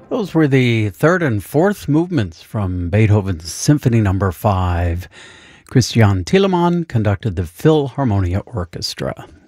Those were the third and fourth movements from Beethoven's Symphony Number 5. Christian Thielemann conducted the Philharmonia Orchestra.